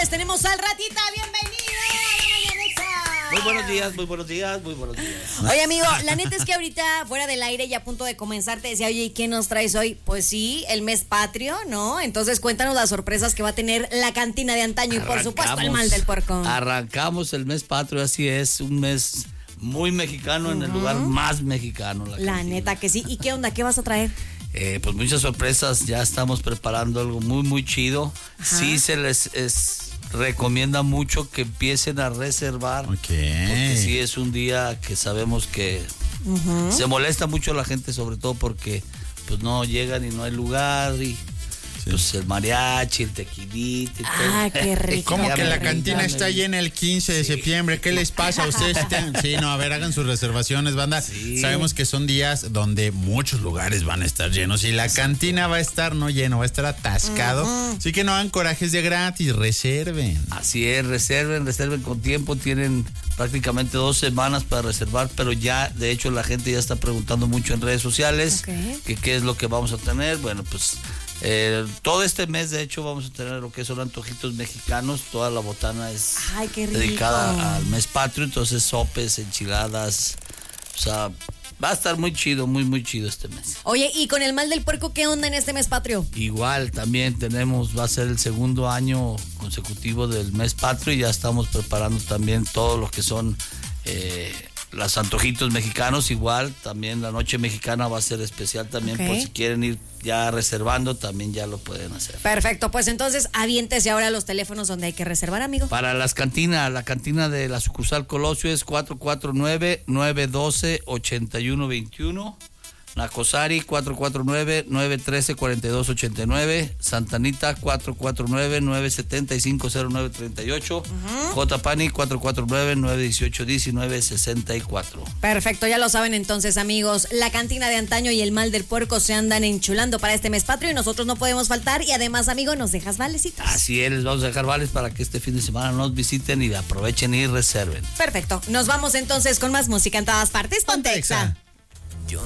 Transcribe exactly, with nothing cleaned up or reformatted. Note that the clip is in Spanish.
señores, tenemos al Ratita. Bienvenido a la Mañanexa. Muy buenos días, muy buenos días, muy buenos días. Oye, amigo, la neta es que ahorita fuera del aire y a punto de comenzar te decía, oye, ¿y qué nos traes hoy? Pues sí, el mes patrio, ¿no? Entonces cuéntanos las sorpresas que va a tener la cantina de antaño y por supuesto el mal del puerco. Arrancamos el mes patrio, así es, un mes muy mexicano, uh-huh, en el lugar más mexicano. La, la neta que sí. ¿Y qué onda? ¿Qué vas a traer? Eh, pues muchas sorpresas, ya estamos preparando algo muy muy chido. Ajá. Sí se les es, recomienda mucho que empiecen a reservar, okay, porque sí es un día que sabemos que uh-huh, se molesta mucho la gente, sobre todo porque pues no llegan y no hay lugar y sí, pues el mariachi, el tequilita y ah, todo. Qué rico. ¿Cómo que la rico, cantina está llena el quince de sí. septiembre? ¿Qué les pasa a ustedes? Sí, no, a ver, hagan sus reservaciones, banda. Sí. Sabemos que son días donde muchos lugares van a estar llenos y la cantina va a estar no lleno, va a estar atascado. Uh-huh. Así que no hagan corajes de gratis, reserven. Así es, reserven, reserven con tiempo. Tienen prácticamente dos semanas para reservar, pero ya, de hecho, la gente ya está preguntando mucho en redes sociales, okay, que qué es lo que vamos a tener. Bueno, pues Eh, todo este mes, de hecho, vamos a tener lo que son antojitos mexicanos. Toda la botana es Ay, qué rico, dedicada al mes patrio. Entonces, sopes, enchiladas. O sea, va a estar muy chido, muy, muy chido este mes. Oye, ¿y con el mal del puerco qué onda en este mes patrio? Igual, también tenemos, va a ser el segundo año consecutivo del mes patrio y ya estamos preparando también todo lo que son eh, los antojitos mexicanos. Igual, también la noche mexicana va a ser especial también, okay, por si quieren ir ya reservando, también ya lo pueden hacer. Perfecto, pues entonces aviéntese ahora los teléfonos donde hay que reservar, amigo. Para las cantinas, la cantina de la sucursal Colosio es cuatro cuatro nueve, nueve uno dos, ocho uno dos uno. Nacosari cuatro cuatro nueve, nueve uno tres, cuatro dos ocho nueve, Santa Anita cuatro cuatro nueve, nueve siete cinco, cero nueve tres ocho, uh-huh, J. Pani cuatro cuatro nueve, nueve uno ocho, uno nueve seis cuatro. Perfecto, ya lo saben entonces, amigos, la cantina de antaño y el mal del puerco se andan enchulando para este mes patrio y nosotros no podemos faltar y además, amigo, nos dejas valecitos. Así es, les vamos a dejar vales para que este fin de semana nos visiten y aprovechen y reserven. Perfecto, nos vamos entonces con más música en todas partes. Ponte Exa.